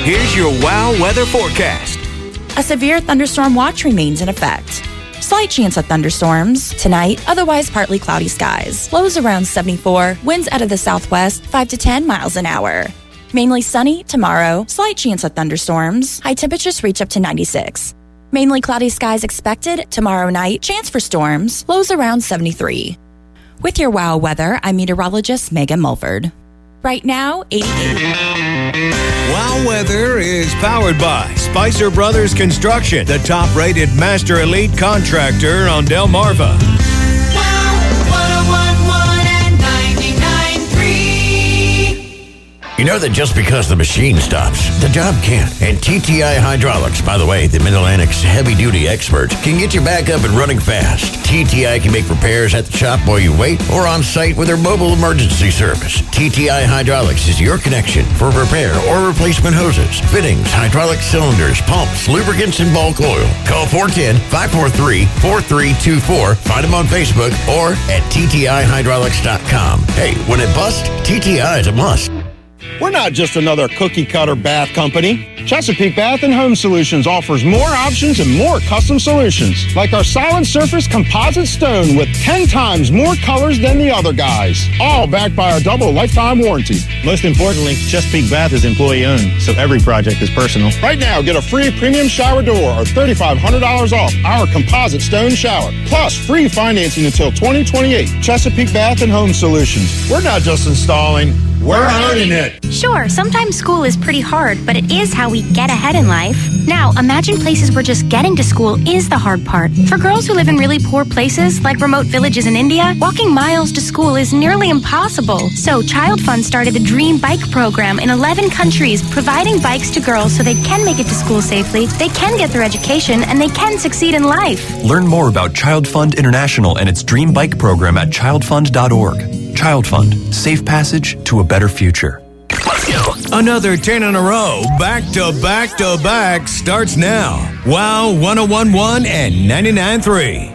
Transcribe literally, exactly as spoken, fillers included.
Here's your WOW weather forecast. A severe thunderstorm watch remains in effect. Slight chance of thunderstorms tonight, otherwise partly cloudy skies. Lows around seventy-four, winds out of the southwest, five to ten miles an hour. Mainly sunny tomorrow, slight chance of thunderstorms. High temperatures reach up to ninety-six. Mainly cloudy skies expected tomorrow night, chance for storms, lows around seventy-three. With your WOW weather, I'm meteorologist Megan Mulford. Right now, eighty-eight. WOW Weather is powered by Spicer Brothers Construction, the top-rated master elite contractor on Delmarva. You know that just because the machine stops, the job can't. And T T I Hydraulics, by the way, the Mid-Atlantic's heavy-duty expert, can get you back up and running fast. T T I can make repairs at the shop while you wait or on site with their mobile emergency service. T T I Hydraulics is your connection for repair or replacement hoses, fittings, hydraulic cylinders, pumps, lubricants, and bulk oil. Call four one zero, five four three, four three two four. Find them on Facebook or at T T I hydraulics dot com. Hey, when it busts, T T I is a must. We're not just another cookie-cutter bath company. Chesapeake Bath and Home Solutions offers more options and more custom solutions, like our Silent Surface Composite Stone with ten times more colors than the other guys, all backed by our double lifetime warranty. Most importantly, Chesapeake Bath is employee-owned, so every project is personal. Right now, get a free premium shower door or three thousand five hundred dollars off our Composite Stone shower, plus free financing until twenty twenty-eight. Chesapeake Bath and Home Solutions. We're not just installing, we're owning it. Sure, sometimes school is pretty hard, but it is how we get ahead in life. Now, imagine places where just getting to school is the hard part. For girls who live in really poor places, like remote villages in India, walking miles to school is nearly impossible. So, Child Fund started the Dream Bike program in eleven countries, providing bikes to girls so they can make it to school safely, they can get their education, and they can succeed in life. Learn more about Child Fund International and its Dream Bike program at child fund dot org. Child Fund, safe passage to a better future. Let's go. Another ten in a row, back to back to back, starts now. WOW one oh one point one and ninety-nine point three.